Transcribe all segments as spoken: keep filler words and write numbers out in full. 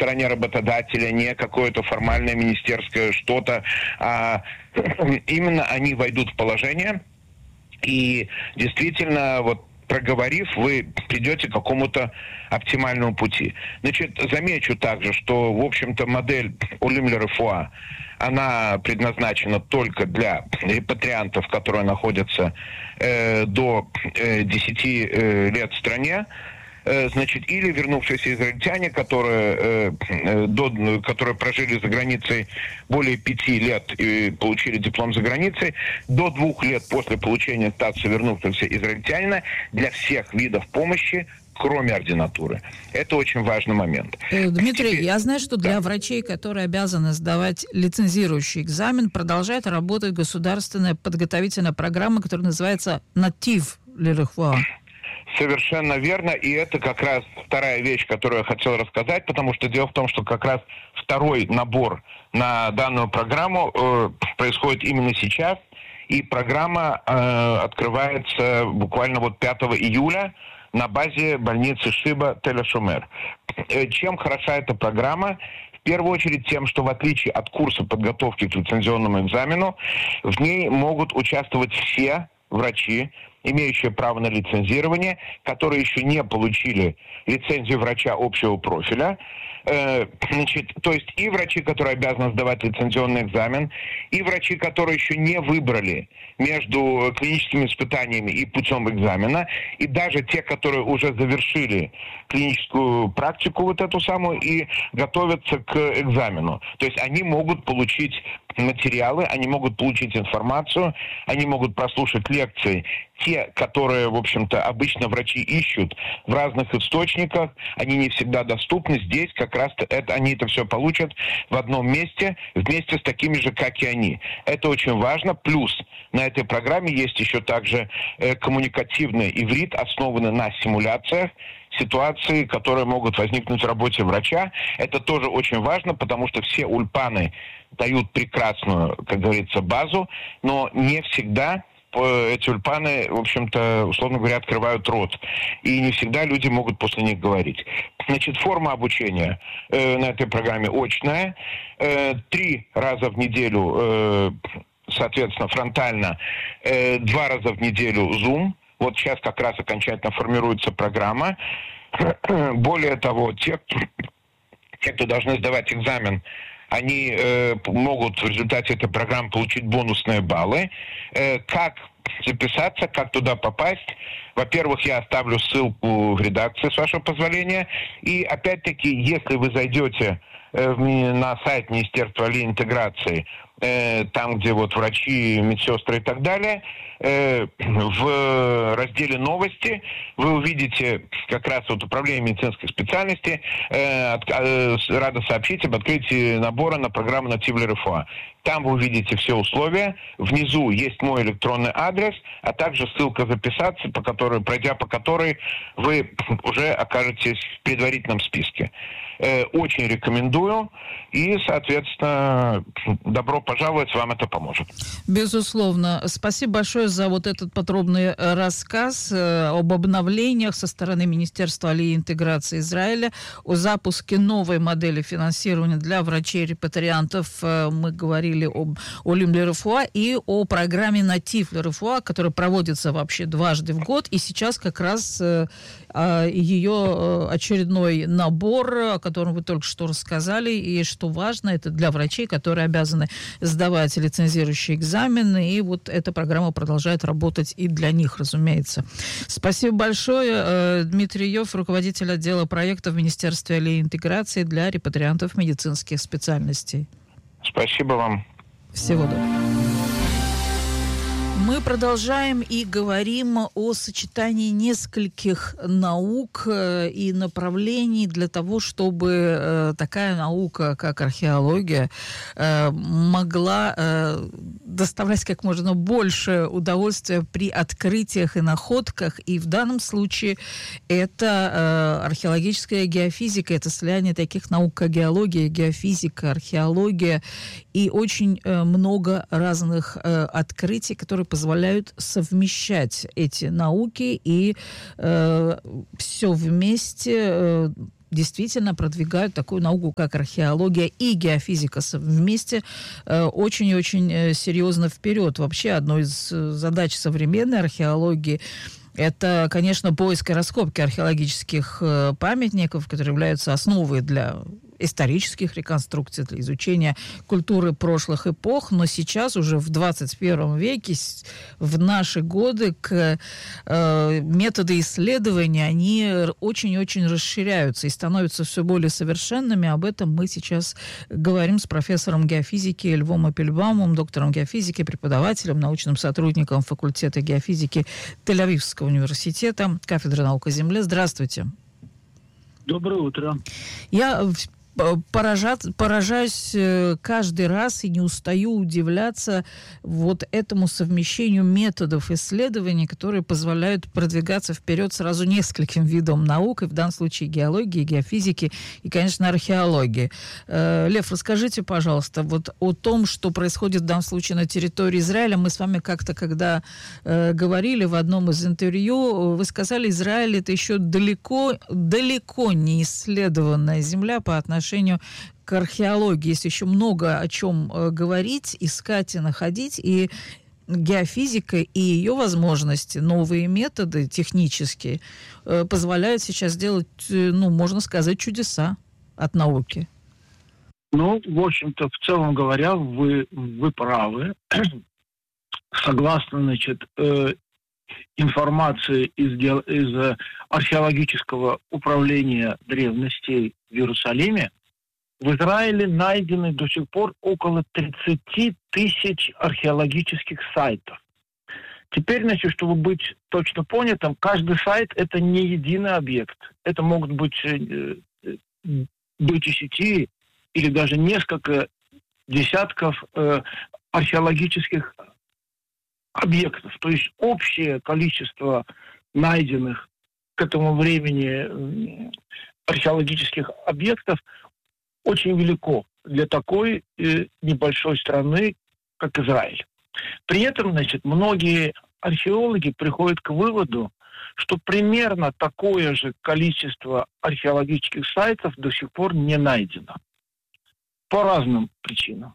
стороне работодателя, не какое-то формальное министерское что-то, а именно они войдут в положение, и действительно, вот проговорив, вы придете к какому-то оптимальному пути. Значит, замечу также, что, в общем-то, модель Олим ле-Рефуа, она предназначена только для репатриантов, которые находятся э, до э, десяти э, лет в стране, э, значит, или вернувшиеся израильтяне, которые, э, э, до, которые прожили за границей более пяти лет и получили диплом за границей, до двух лет после получения статуса вернувшегося израильтянина для всех видов помощи, кроме ординатуры. Это очень важный момент. Дмитрий, Теперь... я знаю, что для да. врачей, которые обязаны сдавать лицензирующий экзамен, продолжает работать государственная подготовительная программа, которая называется «Натив ле-Рефуа». Совершенно верно, и это как раз вторая вещь, которую я хотел рассказать, потому что дело в том, что как раз второй набор на данную программу э, происходит именно сейчас, и программа э, открывается буквально вот пятого июля на базе больницы Шиба Тель-Шумер. Чем хороша эта программа? В первую очередь тем, что в отличие от курса подготовки к лицензионному экзамену, в ней могут участвовать все врачи, имеющие право на лицензирование, которые еще не получили лицензию врача общего профиля. Э, значит, то есть и врачи, которые обязаны сдавать лицензионный экзамен, и врачи, которые еще не выбрали между клиническими испытаниями и путем экзамена, и даже те, которые уже завершили клиническую практику вот эту самую и готовятся к экзамену. То есть они могут получить материалы, они могут получить информацию, они могут прослушать лекции. Те, которые, в общем-то, обычно врачи ищут в разных источниках, они не всегда доступны. Здесь как раз это, они это все получат в одном месте, вместе с такими же, как и они. Это очень важно. Плюс на этой программе есть еще также э, коммуникативный иврит, основанный на симуляциях, ситуации, которые могут возникнуть в работе врача. Это тоже очень важно, потому что все ульпаны дают прекрасную, как говорится, базу, но не всегда эти ульпаны, в общем-то, условно говоря, открывают рот. И не всегда люди могут после них говорить. Значит, форма обучения э, на этой программе очная. Э, три раза в неделю, э, соответственно, фронтально. Э, два раза в неделю Zoom. Вот сейчас как раз окончательно формируется программа. Более того, те, те кто должны сдавать экзамен, они э, могут в результате этой программы получить бонусные баллы. Э, как записаться, как туда попасть? Во-первых, я оставлю ссылку в редакции, с вашего позволения. И опять-таки, если вы зайдете э, на сайт Министерства интеграции, э, там, где вот врачи, медсестры и так далее, э, в разделе «Новости» вы увидите как раз вот управление медицинской специальности, э, от, э, рада сообщить об открытии набора на программу «Натив ле-Рефуа». Там вы увидите все условия. Внизу есть мой электронный адрес, а также ссылка записаться, по которой, пройдя по которой вы уже окажетесь в предварительном списке. Э, очень рекомендую. И, соответственно, добро пожаловать, вам это поможет. Безусловно. Спасибо большое за вот этот подробный рассказ э, об обновлениях со стороны Министерства алии и интеграции Израиля, о запуске новой модели финансирования для врачей-репатриантов. Э, мы говорили об Олим ле-Рефуа и о программе «Натив ле-Рефуа», которая проводится вообще дважды в год. И сейчас как раз э, э, ее очередной набор, о котором вы только что рассказали, и что важно, это для врачей, которые обязаны сдавать лицензирующие экзамены, и вот эта программа продолжает работать и для них, разумеется. Спасибо большое. Дмитрий Йов, руководитель отдела проектов в Министерстве алии и интеграции для репатриантов медицинских специальностей. Спасибо вам. Всего доброго. Мы продолжаем и говорим о сочетании нескольких наук и направлений для того, чтобы такая наука, как археология, могла доставлять как можно больше удовольствия при открытиях и находках. И в данном случае это археологическая геофизика, это слияние таких наук, как геология, геофизика, археология и очень много разных открытий, которые позволяют совмещать эти науки и э, все вместе э, действительно продвигают такую науку, как археология и геофизика вместе э, очень и очень э, серьезно вперед. Вообще, одной из задач современной археологии это, конечно, поиск и раскопки археологических э, памятников, которые являются основой для исторических реконструкций, для изучения культуры прошлых эпох, но сейчас уже в двадцать первом веке, в наши годы, к, э, методы исследования, они очень-очень расширяются и становятся все более совершенными. Об этом мы сейчас говорим с профессором геофизики Львом Апельбаумом, доктором геофизики, преподавателем, научным сотрудником факультета геофизики Тель-Авивского университета, кафедры наук о Земле. Здравствуйте. Доброе утро. Я поражать, поражаюсь каждый раз и не устаю удивляться вот этому совмещению методов исследований, которые позволяют продвигаться вперед сразу нескольким видам наук, и в данном случае геологии, геофизики и, конечно, археологии. Лев, расскажите, пожалуйста, вот о том, что происходит в данном случае на территории Израиля. Мы с вами как-то, когда э, говорили в одном из интервью, вы сказали, Израиль — это еще далеко, далеко не исследованная земля по отношению к археологии. Есть еще много о чем э, говорить, искать и находить, и геофизика и ее возможности, новые методы технические э, позволяют сейчас делать, э, ну, можно сказать, чудеса от науки. Ну, в общем-то, в целом говоря, вы, вы правы. Согласно, значит, э, информации из, из археологического управления древностей в Иерусалиме, в Израиле найдены до сих пор около тридцать тысяч археологических сайтов. Теперь, значит, чтобы быть точно понятым, каждый сайт – это не единый объект. Это могут быть э, до десяти или даже несколько десятков э, археологических объектов. То есть общее количество найденных к этому времени археологических объектов очень велико для такой э, небольшой страны, как Израиль. При этом, значит, многие археологи приходят к выводу, что примерно такое же количество археологических сайтов до сих пор не найдено. По разным причинам.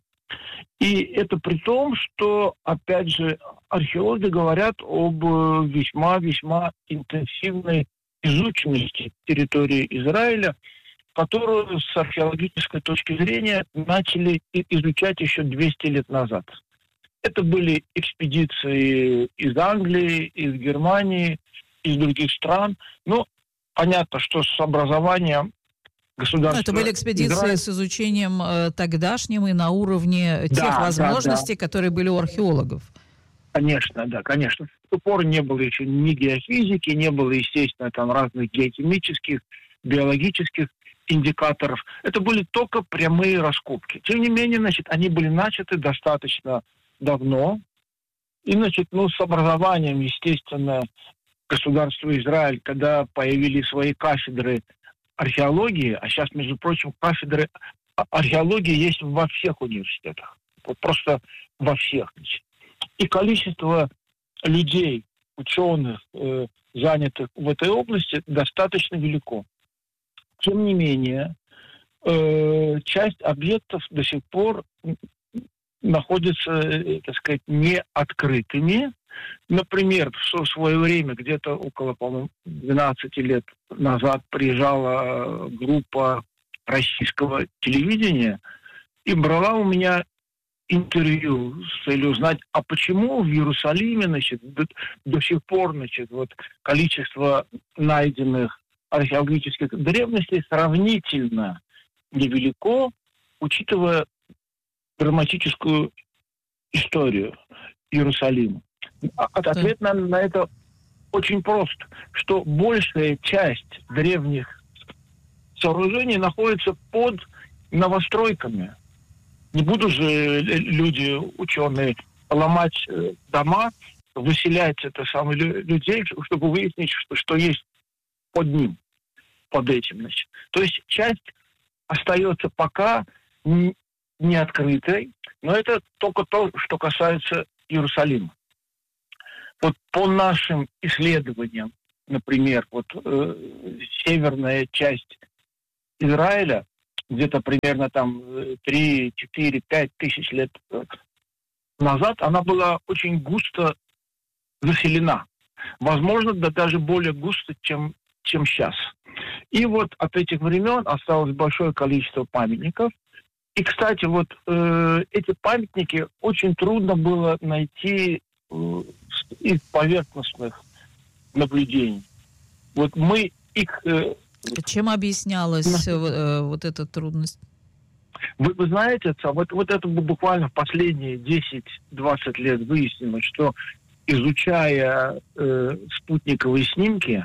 И это при том, что, опять же, археологи говорят об весьма-весьма интенсивной изученности территории Израиля, которую с археологической точки зрения начали изучать еще двести лет назад. Это были экспедиции из Англии, из Германии, из других стран. Ну, понятно, что с образованием государства... Это были экспедиции Израиль... с изучением э, тогдашним и на уровне тех да, возможностей, да, да. которые были у археологов. Конечно, да, конечно. В ту пору не было еще ни геофизики, не было, естественно, там разных геохимических, биологических индикаторов. Это были только прямые раскопки. Тем не менее, значит, они были начаты достаточно давно. И, значит, ну, с образованием, естественно, государства Израиль, когда появились свои кафедры археологии, а сейчас, между прочим, кафедры археологии есть во всех университетах. Вот просто во всех. Значит. И количество людей, ученых, э, занятых в этой области, достаточно велико. Тем не менее, э, часть объектов до сих пор находятся, э, так сказать, неоткрытыми. Например, в свое время, где-то около, по-моему, двенадцать лет назад приезжала группа российского телевидения и брала у меня интервью с целью узнать, а почему в Иерусалиме, значит, до, до сих пор, значит, вот количество найденных археологических древностей сравнительно невелико, учитывая драматическую историю Иерусалима. Ответ на, на это очень прост, что большая часть древних сооружений находится под новостройками. Не будут же люди, ученые, ломать дома, выселять это самых людей, чтобы выяснить, что, что есть под ним, под этим. Значит. То есть часть остается пока не, не открытой, но это только то, что касается Иерусалима. Вот по нашим исследованиям, например, вот э, северная часть Израиля где-то примерно там три, четыре, пять тысяч лет назад, она была очень густо заселена. Возможно, да даже более густо, чем, чем сейчас. И вот от этих времен осталось большое количество памятников. И, кстати, вот э, эти памятники очень трудно было найти э, из поверхностных наблюдений. Вот мы их... Э, Чем объяснялась на... э, вот эта трудность? Вы, вы знаете, вот, вот это буквально в последние десять-двадцать лет выяснилось, что изучая э, спутниковые снимки,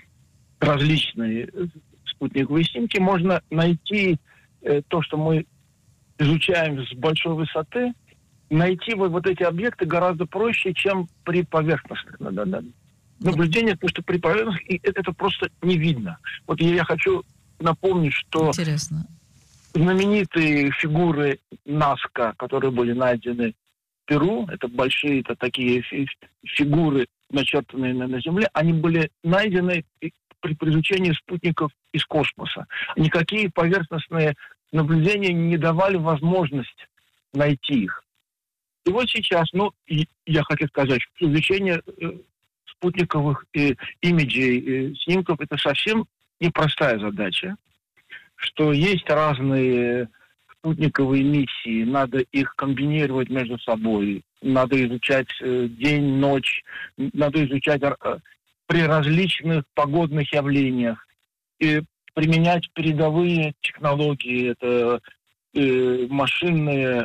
различные спутниковые снимки, можно найти э, то, что мы изучаем с большой высоты, найти вот, вот эти объекты гораздо проще, чем при поверхностных наблюдениях, потому что при поверхностных это, это просто не видно. Вот я хочу напомнить, что Интересно. знаменитые фигуры Наска, которые были найдены в Перу, это большие, это такие фигуры, начертанные на, на Земле, они были найдены при, при изучении спутников из космоса. Никакие поверхностные наблюдения не давали возможность найти их. И вот сейчас, ну, и, я хочу сказать, что изучение э, спутниковых э, имиджей, э, снимков, это совсем непростая задача, что есть разные спутниковые миссии, надо их комбинировать между собой, надо изучать э, день, ночь, надо изучать э, при различных погодных явлениях, и применять передовые технологии, это э, машинное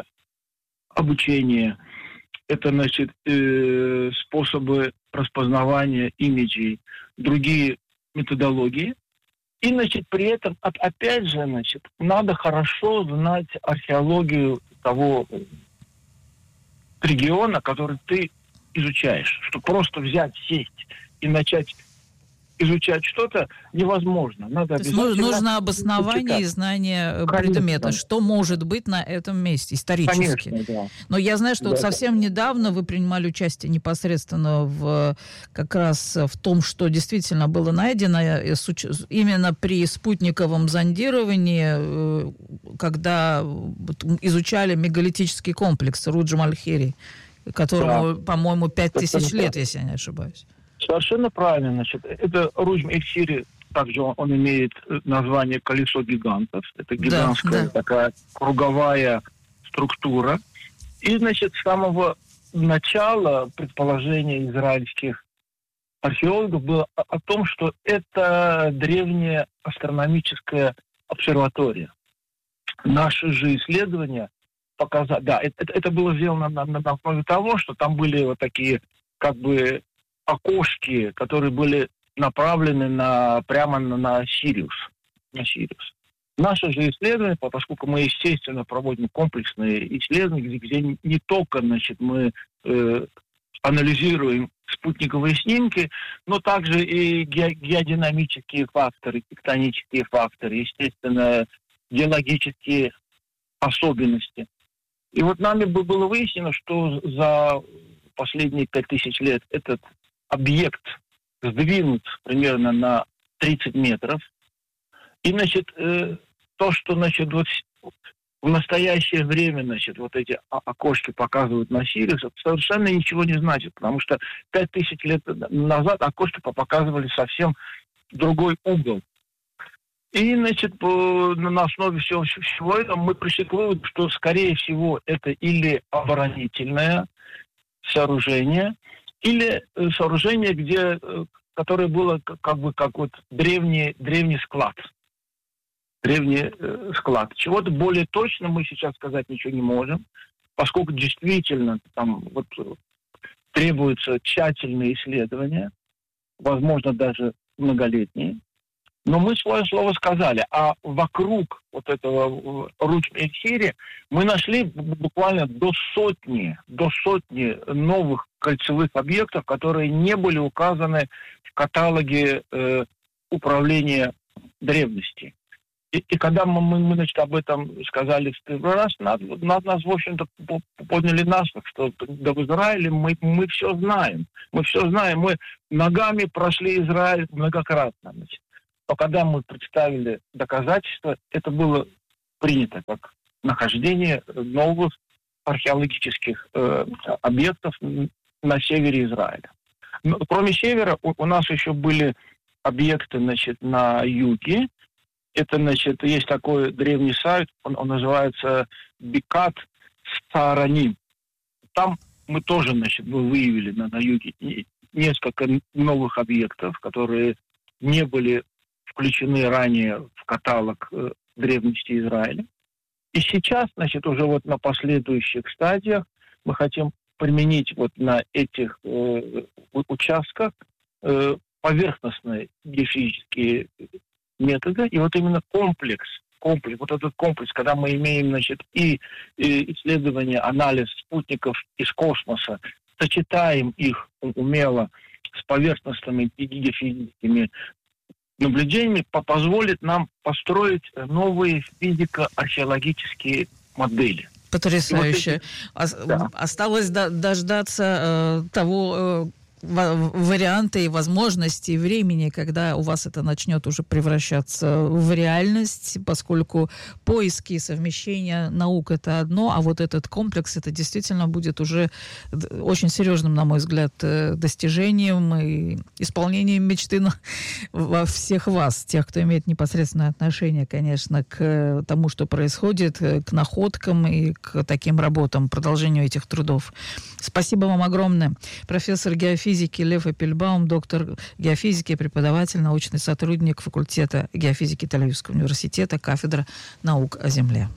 обучение, это, значит, э, способы распознавания имиджей, другие методологии. И, значит, при этом, опять же, значит, надо хорошо знать археологию того региона, который ты изучаешь. Что просто взять, сесть и начать изучать что-то невозможно. Надо То есть нужно обоснование и знание предмета, что может быть на этом месте исторически. Конечно, да. Но я знаю, что да, вот совсем недавно вы принимали участие непосредственно в как раз в том, что действительно было найдено именно при спутниковом зондировании, когда изучали мегалитический комплекс Руджа-Мальхери, которому, да. по-моему, пять тысяч лет, если я не ошибаюсь. Совершенно правильно. Значит, это Руджа-Мальхери, также он, он имеет название «Колесо гигантов». Это гигантская да, да. такая круговая структура. И, значит, с самого начала предположение израильских археологов было о, о том, что это древняя астрономическая обсерватория. Наши же исследования показали... Да, это, это было сделано на, на, на основе того, что там были вот такие как бы окошки, которые были направлены на, прямо на, на Сириус. На Сириус. Наши же исследования, поскольку мы, естественно, проводим комплексные исследования, где, где не только, значит, мы э, анализируем спутниковые снимки, но также и ге- геодинамические факторы, тектонические факторы, естественно, геологические особенности. И вот нами было выяснено, что за последние пять тысяч лет этот объект сдвинут примерно на тридцать метров. И, значит, э, то, что, значит, вот в настоящее время, значит, вот эти окошки показывают на Сириус, совершенно ничего не значит, потому что пять тысяч лет назад окошки показывали совсем другой угол. И, значит, по, на основе всего, всего этого мы пришли к выводу, что, скорее всего, это или оборонительное сооружение, или сооружение, где, которое было как бы как вот древний, древний склад. Древний э, склад. Чего-то более точно мы сейчас сказать ничего не можем, поскольку действительно там вот требуются тщательные исследования, возможно, даже многолетние. Но мы свое слово сказали, а вокруг вот этого Руджа-Мальхери мы нашли буквально до сотни, до сотни новых кольцевых объектов, которые не были указаны в каталоге э, управления древности. И, и когда мы, мы, мы значит, об этом сказали в первый раз, нас, нас, нас в общем-то, подняли насмех, что да, в Израиле мы, мы все знаем. Мы все знаем. Мы ногами прошли Израиль многократно. Значит. Но когда мы представили доказательства, это было принято как нахождение новых археологических э, объектов на севере Израиля. Но, кроме севера, у, у нас еще были объекты, значит, на юге. Это, значит, есть такой древний сайт, он, он называется Бикат Саараним. Там мы тоже, значит, выявили на, на юге несколько новых объектов, которые не были включены ранее в каталог э, древности Израиля. И сейчас, значит, уже вот на последующих стадиях мы хотим применить вот на этих э, участках э, поверхностные геофизические методы, и вот именно комплекс, комплекс, вот этот комплекс, когда мы имеем, значит, и, и исследование, анализ спутников из космоса, сочетаем их умело с поверхностными и геофизическими наблюдениями, позволит нам построить новые физико-археологические модели. Потрясающе. Вот эти... да. Осталось дождаться э, того э, варианта и возможности, и времени, когда у вас это начнет уже превращаться в реальность, поскольку поиски и совмещение наук — это одно, а вот этот комплекс — это действительно будет уже очень серьезным, на мой взгляд, достижением и исполнением мечты во всех вас, тех, кто имеет непосредственное отношение, конечно, к тому, что происходит, к находкам и к таким работам, продолжению этих трудов. Спасибо вам огромное. Профессор геофизики Лев Эппельбаум, доктор геофизики, преподаватель, научный сотрудник факультета геофизики Тель-Авивского университета, кафедра наук о Земле.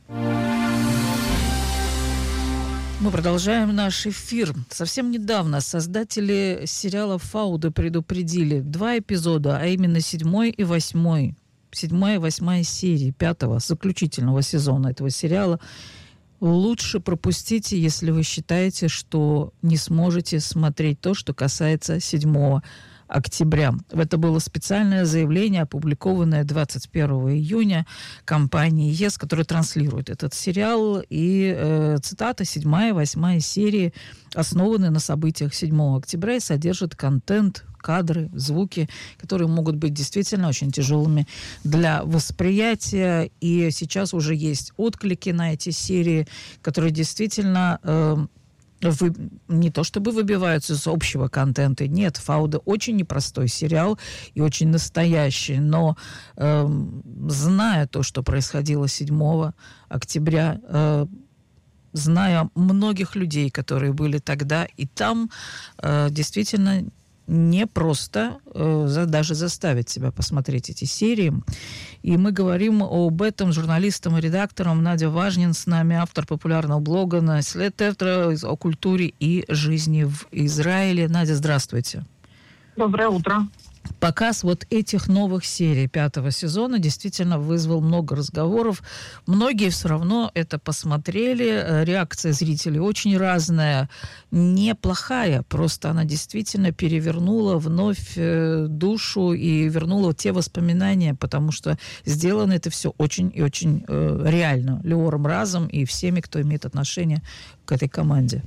Мы продолжаем наш эфир. Совсем недавно создатели сериала «Фауда» предупредили два эпизода, а именно седьмой и восьмой, седьмая и восьмая серии пятого заключительного сезона этого сериала лучше пропустите, если вы считаете, что не сможете смотреть то, что касается седьмого октября. Это было специальное заявление, опубликованное двадцать первого июня компанией ЕС, которая транслирует этот сериал. И э, цитата: «Седьмая и восьмая серии основаны на событиях седьмого октября и содержат контент, кадры, звуки, которые могут быть действительно очень тяжелыми для восприятия». И сейчас уже есть отклики на эти серии, которые действительно э, вы, не то чтобы выбиваются из общего контента. Нет, «Фауда» очень непростой сериал и очень настоящий. Но э, зная то, что происходило седьмого октября, э, зная многих людей, которые были тогда и там, э, действительно не просто э, за, даже заставить себя посмотреть эти серии. И мы говорим об этом с журналистом и редактором Надя Важнин, с нами, автор популярного блога на Слететра о культуре и жизни в Израиле. Надя, здравствуйте. Доброе утро. Показ вот этих новых серий пятого сезона действительно вызвал много разговоров. Многие все равно это посмотрели. Реакция зрителей очень разная. Неплохая. Просто она действительно перевернула вновь душу и вернула те воспоминания, потому что сделано это все очень и очень э, реально. Леором Разом и всеми, кто имеет отношение к этой команде.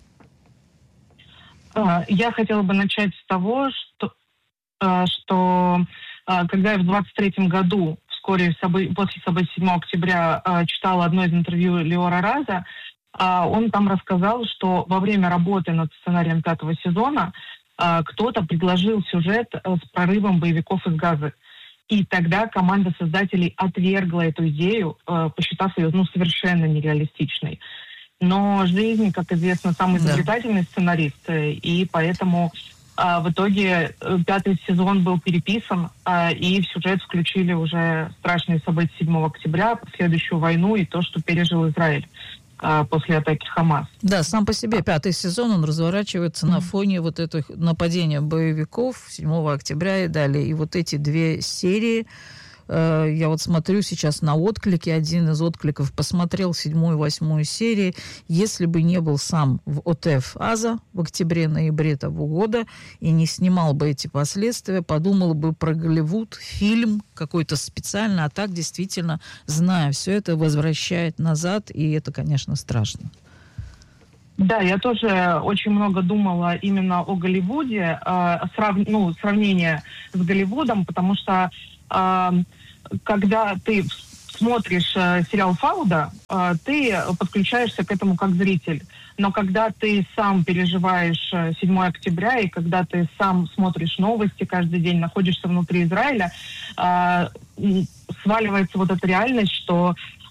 Я хотела бы начать с того, что что когда я в двадцать третьем году, вскоре после событий седьмого октября, читала одно из интервью Леора Раза, он там рассказал, что во время работы над сценарием пятого сезона кто-то предложил сюжет с прорывом боевиков из Газы. И тогда команда создателей отвергла эту идею, посчитав ее ну, совершенно нереалистичной. Но жизнь, как известно, самый изобретательный сценарист, и поэтому а, в итоге пятый сезон был переписан, а, и в сюжет включили уже страшные события седьмого октября, последующую войну и то, что пережил Израиль а, после атаки Хамас. Да, сам по себе пятый сезон, он разворачивается mm-hmm. на фоне вот этих нападения боевиков седьмого октября и далее. И вот эти две серии, э, я вот смотрю сейчас на отклики, один из откликов посмотрел седьмую и восьмую серии. Если бы не был сам в ОТЭФ Аза в октябре-ноябре того года и не снимал бы эти последствия, подумал бы про Голливуд, фильм какой-то специально, а так действительно, зная все это, возвращает назад, и это, конечно, страшно. Да, я тоже очень много думала именно о Голливуде, э, срав... ну, сравнение с Голливудом, потому что когда ты смотришь сериал «Фауда», ты подключаешься к этому как зритель. Но когда ты сам переживаешь седьмое октября, и когда ты сам смотришь новости каждый день, находишься внутри Израиля, сваливается вот эта реальность, что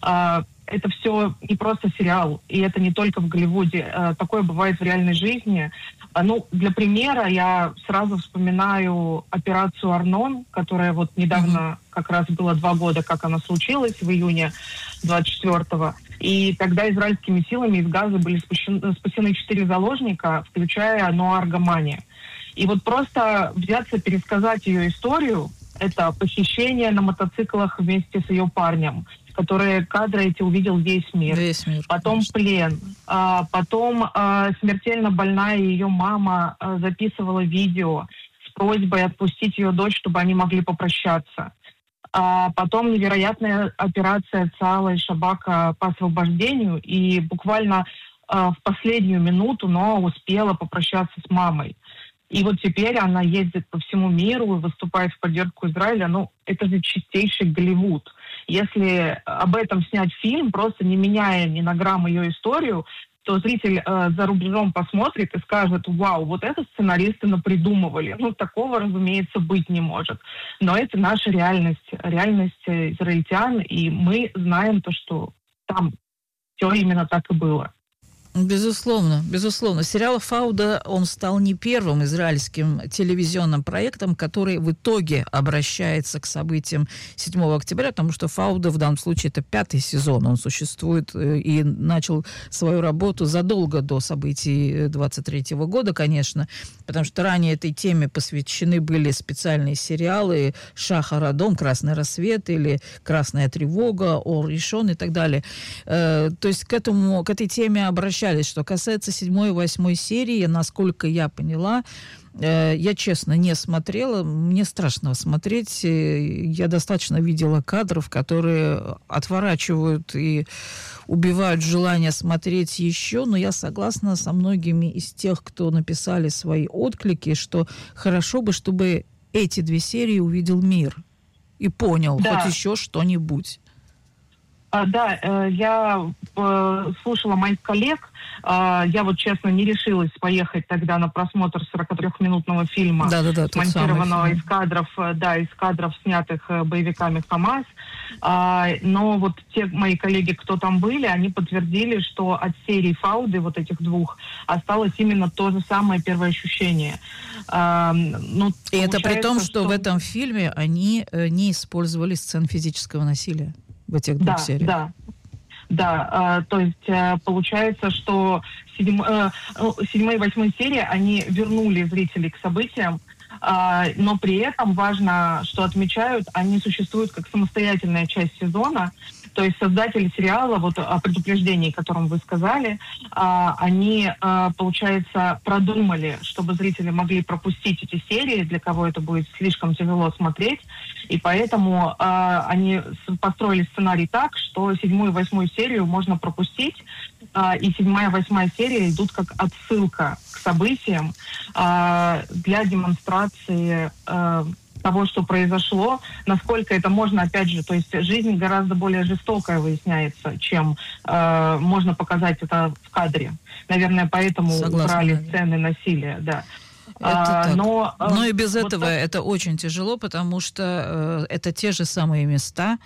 это все не просто сериал, и это не только в Голливуде. Такое бывает в реальной жизни. Ну, для примера я сразу вспоминаю операцию «Арнон», которая вот недавно, mm-hmm. как раз было два года, как она случилась, в июне двадцать четвёртого. И тогда израильскими силами из Газы были спасены, спасены четыре заложника, включая Ноар Гамани. И вот просто взяться пересказать ее историю, это похищение на мотоциклах вместе с ее парнем, которые кадры эти увидел весь мир. Весь мир, потом конечно. Плен. А, потом а, смертельно больная ее мама а, записывала видео с просьбой отпустить ее дочь, чтобы они могли попрощаться. А потом невероятная операция ЦАЛа и Шабака по освобождению. И буквально а, в последнюю минуту Ноа успела попрощаться с мамой. И вот теперь она ездит по всему миру и выступает в поддержку Израиля. Ну, это же чистейший Голливуд. Если об этом снять фильм, просто не меняя ни на грамм ее историю, то зритель э, за рубежом посмотрит и скажет: вау, вот это сценаристы напридумывали. Ну, такого, разумеется, быть не может. Но это наша реальность, реальность израильтян, и мы знаем то, что там все именно так и было. Безусловно, безусловно. Сериал «Фауда», он стал не первым израильским телевизионным проектом, который в итоге обращается к событиям седьмого октября, потому что «Фауда» в данном случае это пятый сезон, он существует и начал свою работу задолго до событий двадцать третьего года, конечно, потому что ранее этой теме посвящены были специальные сериалы «Шахар Адом», «Красный рассвет» или «Красная тревога», «Ор Ришон» и так далее. То есть к этому, к этой теме обращаются. Что касается седьмой и восьмой серии, насколько я поняла, э, я, честно, не смотрела. Мне страшно смотреть. Я достаточно видела кадров, которые отворачивают и убивают желание смотреть еще. Но я согласна со многими из тех, кто написали свои отклики, что хорошо бы, чтобы эти две серии увидел мир и понял да. хоть еще что-нибудь. А, да, э, я э, слушала моих коллег. Э, я вот, честно, не решилась поехать тогда на просмотр сорокатрёхминутного фильма, да, да, да, смонтированного из кадров, да, из кадров, снятых боевиками ХАМАС. Э, но вот те мои коллеги, кто там были, они подтвердили, что от серии «Фауды», вот этих двух, осталось именно то же самое первое ощущение. Э, ну, И это при том, что, что в этом фильме они э, не использовали сцен физического насилия. В этих двух да, сериях. Да, да. Э, то есть э, получается, что седьм, э, седьмая и восьмая серия, они вернули зрителей к событиям, э, но при этом важно, что отмечают, они существуют как самостоятельная часть сезона. То есть создатели сериала, вот о предупреждении, о котором вы сказали, они, получается, продумали, чтобы зрители могли пропустить эти серии, для кого это будет слишком тяжело смотреть. И поэтому они построили сценарий так, что седьмую и восьмую серию можно пропустить, и седьмая и восьмая серия идут как отсылка к событиям для демонстрации того, что произошло, насколько это можно, опять же, то есть жизнь гораздо более жестокая выясняется, чем э, можно показать это в кадре. Наверное, поэтому Согласна, убрали да. сцены насилия, да. Это а, но, но и без вот этого так... это очень тяжело, потому что э, это те же самые места,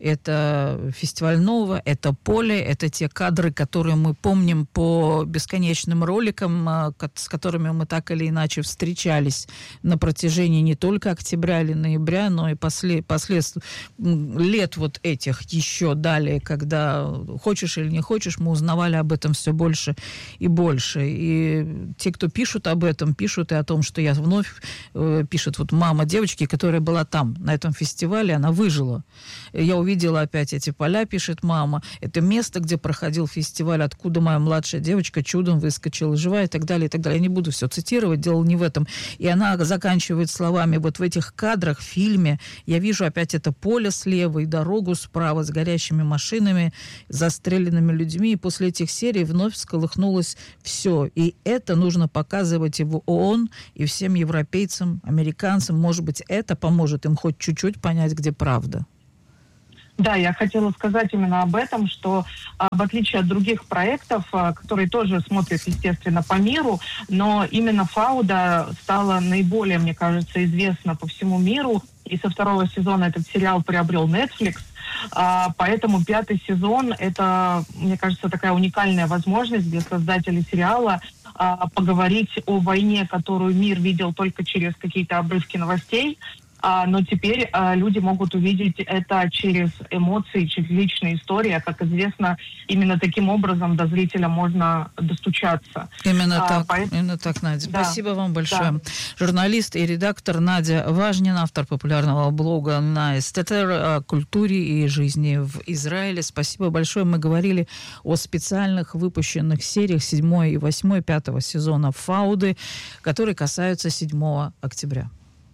это фестиваль Нова, это поле, это те кадры, которые мы помним по бесконечным роликам, с которыми мы так или иначе встречались на протяжении не только октября или ноября, но и после, последствий лет вот этих еще далее, когда хочешь или не хочешь, мы узнавали об этом все больше и больше. И те, кто пишут об этом, пишут и о том, что я вновь э, пишет вот мама девочки, которая была там, на этом фестивале, она выжила. Я уверена, увидела опять эти поля, пишет мама. Это место, где проходил фестиваль, откуда моя младшая девочка чудом выскочила живая и так далее, и так далее. Я не буду все цитировать, дело не в этом. И она заканчивает словами: вот в этих кадрах, в фильме, я вижу опять это поле слева и дорогу справа с горящими машинами, застреленными людьми. И после этих серий вновь всколыхнулось все. И это нужно показывать и в ООН, и всем европейцам, американцам. Может быть, это поможет им хоть чуть-чуть понять, где правда. Да, я хотела сказать именно об этом, что а, в отличие от других проектов, а, которые тоже смотрят, естественно, по миру, но именно «Фауда» стала наиболее, мне кажется, известна по всему миру. И со второго сезона этот сериал приобрел Netflix. А, поэтому пятый сезон — это, мне кажется, такая уникальная возможность для создателей сериала а, поговорить о войне, которую мир видел только через какие-то обрывки новостей. А, но теперь а, люди могут увидеть это через эмоции, через личные истории. А, как известно, именно таким образом до зрителя можно достучаться. Именно а, так, поэтому... именно так, Надя. Да. Спасибо вам большое. Да. Журналист и редактор Надя Важнина, автор популярного блога «Найстетер» о культуре и жизни в Израиле. Спасибо большое. Мы говорили о специальных выпущенных сериях седьмой и восьмой пятого сезона «Фауды», которые касаются седьмого октября.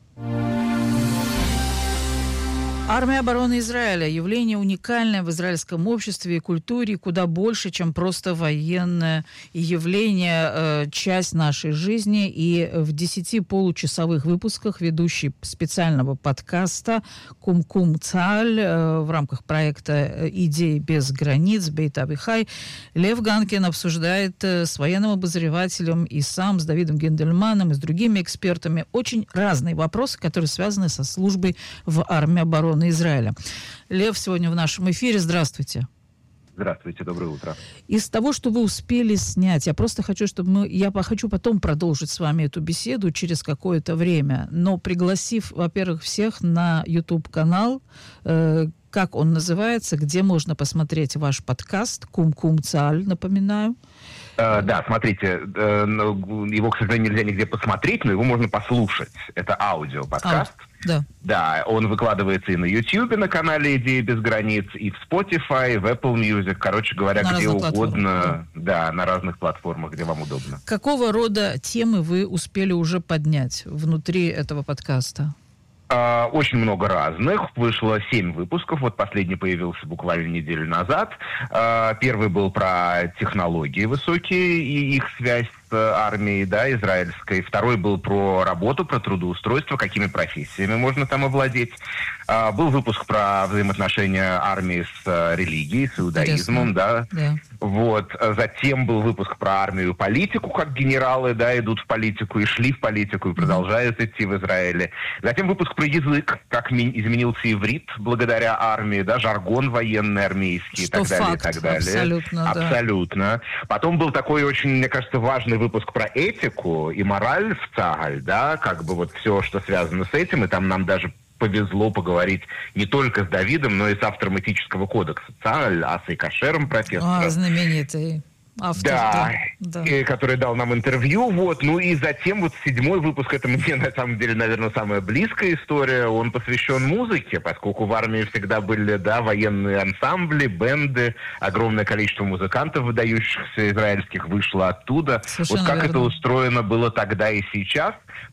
Армия обороны Израиля – явление уникальное в израильском обществе и культуре, куда больше, чем просто военное явление, э, часть нашей жизни. И в десяти получасовых выпусках ведущий специального подкаста «Кум-Кум Цааль» э, в рамках проекта «Идеи без границ» Бейт Авихай Лев Ганкин обсуждает э, с военным обозревателем и сам, с Давидом Гендельманом и с другими экспертами очень разные вопросы, которые связаны со службой в армии обороны Израиля. Лев сегодня в нашем эфире. Здравствуйте. Здравствуйте, доброе утро. Из того, что вы успели снять, я просто хочу, чтобы мы, я хочу потом продолжить с вами эту беседу через какое-то время, но пригласив, во-первых, всех на YouTube-канал, э, как он называется, где можно посмотреть ваш подкаст «Кум-Кум Цааль», напоминаю. Uh, да, смотрите, uh, его, к сожалению, нельзя нигде посмотреть, но его можно послушать. Это аудиоподкаст. А, да. Да, он выкладывается и на YouTube, на канале «Идеи без границ», и в Spotify, в Apple Music, короче говоря, на где угодно. Да. да, на разных платформах, где вам удобно. Какого рода темы вы успели уже поднять внутри этого подкаста? Uh, очень много разных. Вышло семь выпусков. Вот последний появился буквально неделю назад. Uh, первый был про технологии высокие и их связь с армией, да, израильской. Второй был про работу, про трудоустройство, какими профессиями можно там овладеть. Uh, был выпуск про взаимоотношения армии с uh, религией, с иудаизмом, да. да. Вот. Затем был выпуск про армию и политику, как генералы, да, идут в политику и шли в политику и продолжают mm-hmm. идти в Израиле. Затем выпуск про язык, как ми- изменился иврит благодаря армии, да, жаргон военный, армейский и так далее, факт, и так далее. Абсолютно, Абсолютно. Да. Потом был такой очень, мне кажется, важный выпуск про этику и мораль в Цааль, да, как бы вот все, что связано с этим, и там нам даже повезло поговорить не только с Давидом, но и с автором этического кодекса Цааль, Асой Кашером, профессором. А, знаменитый автор. Да, да, да. который дал нам интервью. Вот. Ну и затем вот седьмой выпуск, это мне на самом деле, наверное, самая близкая история. Он посвящен музыке, поскольку в армии всегда были, да, военные ансамбли, бенды, огромное количество музыкантов, выдающихся израильских, вышло оттуда. Совершенно вот как верно. это устроено было тогда и сейчас.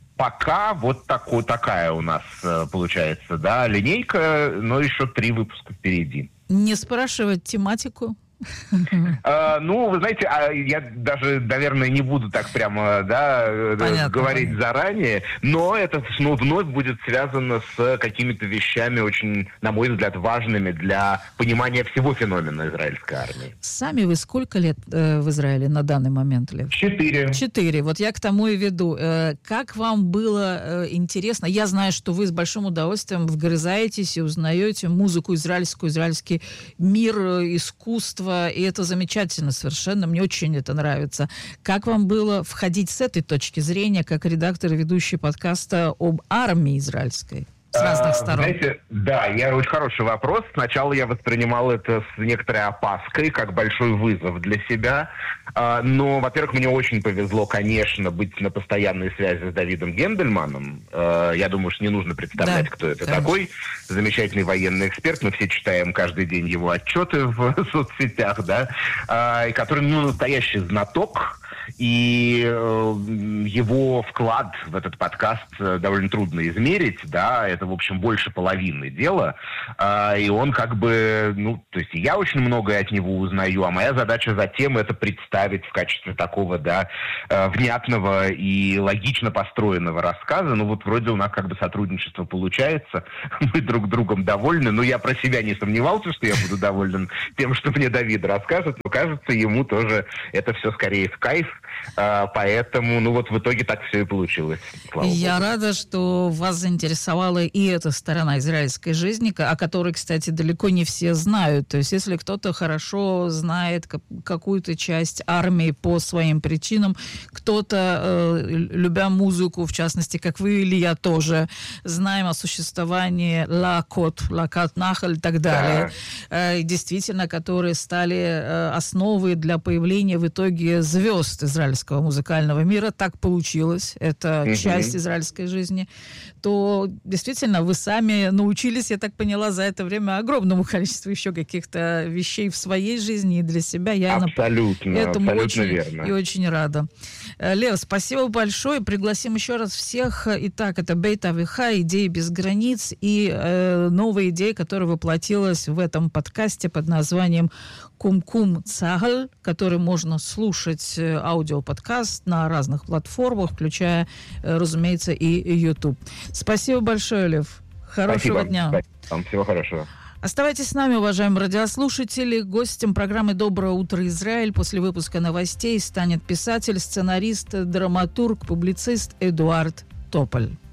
Пока вот такой, такая у нас получается, да, линейка, но еще три выпуска впереди. Не спрашивать тематику? Uh, ну, вы знаете, я даже, наверное, не буду так прямо, да, понятно, говорить понятно. заранее, но это, ну, вновь будет связано с какими-то вещами очень, на мой взгляд, важными для понимания всего феномена израильской армии. Сами вы сколько лет э, в Израиле на данный момент, Лев? Четыре. Четыре. Вот я к тому и веду. Э, как вам было э, интересно? Я знаю, что вы с большим удовольствием вгрызаетесь и узнаете музыку израильскую, израильский мир, искусство, и это замечательно совершенно, мне очень это нравится. Как вам было входить с этой точки зрения, как редактор и ведущий подкаста об армии израильской? с разных сторон? Знаете, да, я очень хороший вопрос. Сначала я воспринимал это с некоторой опаской, как большой вызов для себя. Но, во-первых, мне очень повезло, конечно, быть на постоянной связи с Давидом Гендельманом. Я думаю, что не нужно представлять, да, кто это конечно. Такой. Замечательный военный эксперт. Мы все читаем каждый день его отчеты в соцсетях, да, и который, ну, настоящий знаток. И э, его вклад в этот подкаст довольно трудно измерить, да, это, в общем, больше половины дела, э, и он как бы, ну, то есть я очень многое от него узнаю, а моя задача затем это представить в качестве такого, да, э, внятного и логично построенного рассказа. Ну, вот вроде у нас как бы сотрудничество получается, мы друг другом довольны, но я про себя не сомневался, что я буду доволен тем, что мне Давид расскажет, но кажется, ему тоже это все скорее в кайф. Uh, поэтому, ну вот в итоге так все и получилось. Я Богу. Рада, что вас заинтересовала и эта сторона израильской жизни, о которой, кстати, далеко не все знают. То есть если кто-то хорошо знает какую-то часть армии по своим причинам, кто-то, э, любя музыку, в частности, как вы или я тоже, знаем о существовании Лакот, Лакат Нахаль и так далее, да. э, действительно, которые стали э, основой для появления в итоге звезд израильского музыкального мира, так получилось, это mm-hmm. часть израильской жизни, то действительно вы сами научились, я так поняла, за это время огромному количеству еще каких-то вещей в своей жизни и для себя. Я абсолютно, этому абсолютно очень верно. И очень рада. Лев, спасибо большое. Пригласим еще раз всех. Итак, это Бейт Авиха, идеи без границ и э, новая идея, которая воплотилась в этом подкасте под названием Кум-Кум Цагаль, который можно слушать аудиоподкаст на разных платформах, включая, разумеется, и YouTube. Спасибо большое, Лев. Хорошего Спасибо. дня. Спасибо. Всего хорошего. Оставайтесь с нами, уважаемые радиослушатели. Гостем программы «Доброе утро, Израиль» после выпуска новостей станет писатель, сценарист, драматург, публицист Эдуард Тополь.